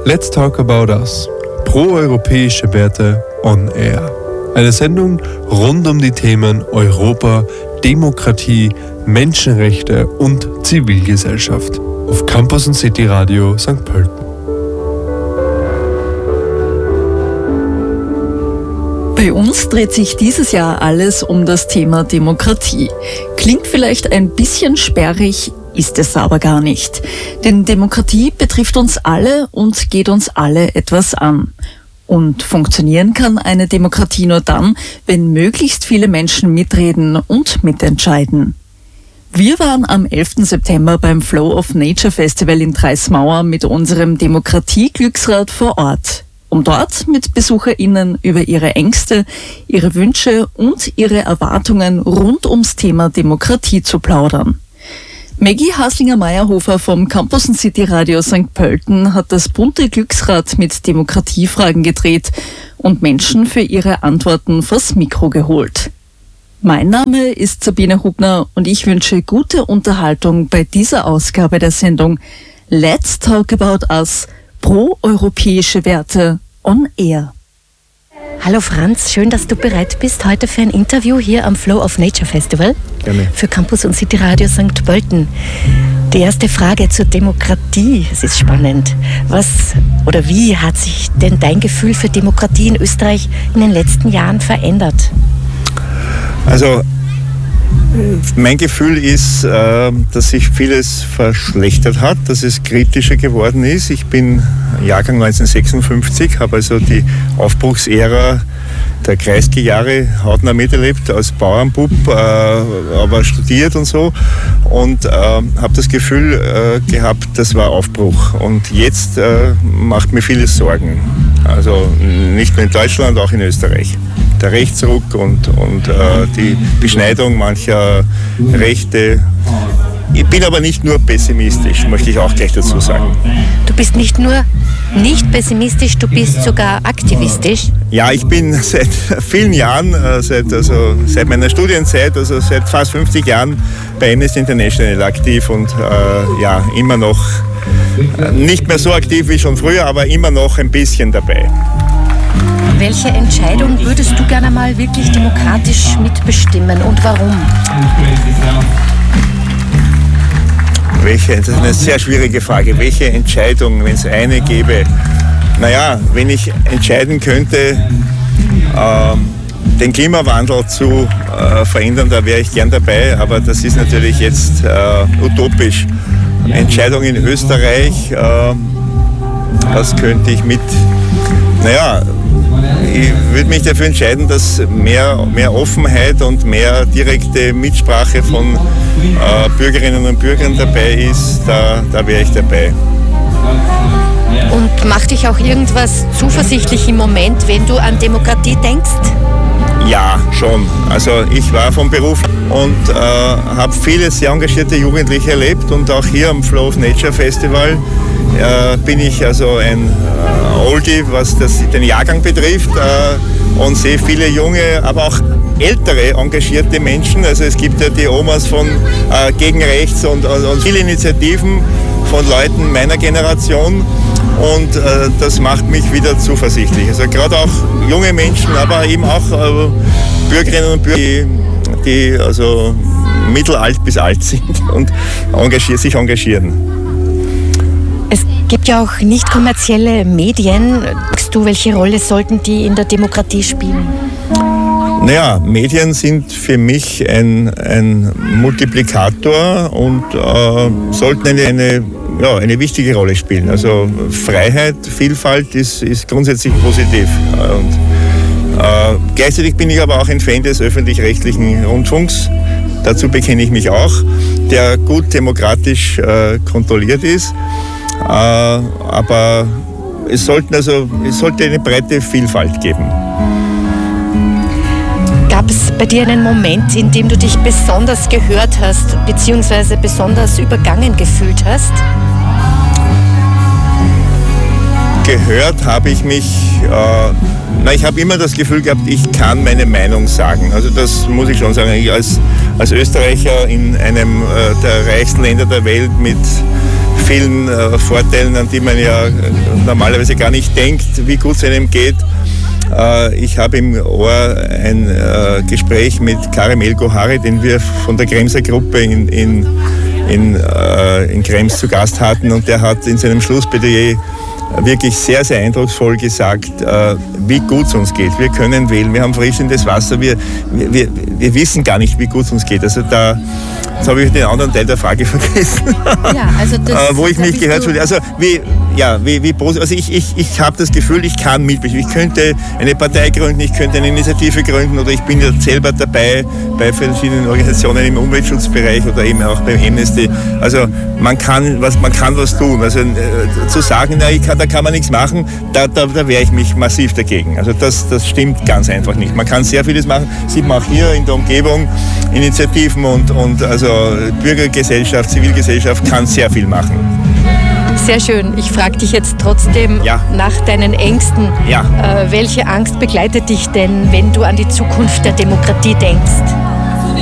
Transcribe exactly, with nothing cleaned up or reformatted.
Let's Talk About Us. Pro-europäische Werte on Air. Eine Sendung rund um die Themen Europa, Demokratie, Menschenrechte und Zivilgesellschaft auf Campus und City Radio Sankt Pölten. Bei uns dreht sich dieses Jahr alles um das Thema Demokratie. Klingt vielleicht ein bisschen sperrig, ist es aber gar nicht. Denn Demokratie betrifft uns alle und geht uns alle etwas an. Und funktionieren kann eine Demokratie nur dann, wenn möglichst viele Menschen mitreden und mitentscheiden. Wir waren am elften September beim Flow of Nature Festival in Treismauer mit unserem Demokratie-Glücksrad vor Ort, um dort mit BesucherInnen über ihre Ängste, ihre Wünsche und ihre Erwartungen rund ums Thema Demokratie zu plaudern. Maggie Haslinger-Meyerhofer vom Campus und City Radio Sankt Pölten hat das bunte Glücksrad mit Demokratiefragen gedreht und Menschen für ihre Antworten vors Mikro geholt. Mein Name ist Sabine Hubner und ich wünsche gute Unterhaltung bei dieser Ausgabe der Sendung Let's Talk About Us, pro-europäische Werte on Air. Hallo Franz, schön, dass du bereit bist heute für ein Interview hier am Flow of Nature Festival. Gerne. Für Campus und City Radio Sankt Pölten. Die erste Frage zur Demokratie, es ist spannend. Was oder wie hat sich denn dein Gefühl für Demokratie in Österreich in den letzten Jahren verändert? Also mein Gefühl ist, dass sich vieles verschlechtert hat, dass es kritischer geworden ist. Ich bin Jahrgang neunzehnhundertsechsundfünfzig, habe also die Aufbruchsära der Kreisky-Jahre hautnah miterlebt, als Bauernbub, aber studiert und so. Und habe das Gefühl gehabt, das war Aufbruch. Und jetzt macht mir vieles Sorgen. Also nicht nur in Deutschland, auch in Österreich. Der Rechtsruck und, und äh, die Beschneidung mancher Rechte. Ich bin aber nicht nur pessimistisch, möchte ich auch gleich dazu sagen. Du bist nicht nur nicht pessimistisch, du bist sogar aktivistisch. Ja, ich bin seit vielen Jahren, äh, seit, also, seit meiner Studienzeit, also seit fast fünfzig Jahren bei Amnesty International aktiv und äh, ja, immer noch äh, nicht mehr so aktiv wie schon früher, aber immer noch ein bisschen dabei. Welche Entscheidung würdest du gerne mal wirklich demokratisch mitbestimmen und warum? Welche, das ist eine sehr schwierige Frage. Welche Entscheidung, wenn es eine gäbe? Naja, wenn ich entscheiden könnte, äh, den Klimawandel zu äh, verändern, da wäre ich gern dabei, aber das ist natürlich jetzt äh, utopisch. Entscheidung in Österreich, äh, was könnte ich mit, naja, ich würde mich dafür entscheiden, dass mehr, mehr Offenheit und mehr direkte Mitsprache von äh, Bürgerinnen und Bürgern dabei ist, da, da wäre ich dabei. Und macht dich auch irgendwas zuversichtlich im Moment, wenn du an Demokratie denkst? Ja, schon. Also ich war vom Beruf und äh, habe viele sehr engagierte Jugendliche erlebt und auch hier am Flow of Nature Festival äh, bin ich also ein äh, Oldie, was das, den Jahrgang betrifft äh, und sehe viele junge, aber auch ältere engagierte Menschen. Also es gibt ja die Omas von äh, gegen rechts und, und, und viele Initiativen von Leuten meiner Generation. Und äh, das macht mich wieder zuversichtlich. Also gerade auch junge Menschen, aber eben auch äh, Bürgerinnen und Bürger, die, die also mittelalt bis alt sind und engagier, sich engagieren. Es gibt ja auch nicht kommerzielle Medien. Sagst du, welche Rolle sollten die in der Demokratie spielen? Naja, Medien sind für mich ein, ein Multiplikator und äh, sollten eine, eine, ja, eine wichtige Rolle spielen. Also Freiheit, Vielfalt ist, ist grundsätzlich positiv. Und, äh, gleichzeitig bin ich aber auch ein Fan des öffentlich-rechtlichen Rundfunks. Dazu bekenne ich mich auch, der gut demokratisch äh, kontrolliert ist. Äh, aber es, sollten also, es sollte eine breite Vielfalt geben. Gab es bei dir einen Moment, in dem du dich besonders gehört hast, beziehungsweise besonders übergangen gefühlt hast? Gehört habe ich mich, äh, na, ich habe immer das Gefühl gehabt, ich kann meine Meinung sagen. Also das muss ich schon sagen. Ich als, als Österreicher in einem äh, der reichsten Länder der Welt mit vielen äh, Vorteilen, an die man ja normalerweise gar nicht denkt, wie gut es einem geht. Äh, ich habe im Ohr ein äh, Gespräch mit Karim El-Gohari, den wir von der Kremser Gruppe in, in, in, äh, in Krems zu Gast hatten, und der hat in seinem Schlussplädoyer wirklich sehr, sehr eindrucksvoll gesagt, äh, wie gut es uns geht. Wir können wählen, wir haben fließendes Wasser, wir, wir, wir wissen gar nicht, wie gut es uns geht. Also da, jetzt habe ich den anderen Teil der Frage vergessen, ja, also das, äh, wo ich mich gehört fühle. Also wie, ja, wie, wie also ich, ich, ich habe das Gefühl, ich kann mitbestimmen. Ich könnte eine Partei gründen, ich könnte eine Initiative gründen, oder ich bin ja selber dabei bei verschiedenen Organisationen im Umweltschutzbereich oder eben auch beim Amnesty. Also man kann was, man kann was tun. Also äh, zu sagen, na, ich kann, da kann man nichts machen, da, da, da wehre ich mich massiv dagegen. Also das, das stimmt ganz einfach nicht. Man kann sehr vieles machen, sieht man auch hier in der Umgebung, Initiativen und, und also Bürgergesellschaft, Zivilgesellschaft kann sehr viel machen. Sehr schön. Ich frage dich jetzt trotzdem ja. nach deinen Ängsten. Ja. Äh, welche Angst begleitet dich denn, wenn du an die Zukunft der Demokratie denkst?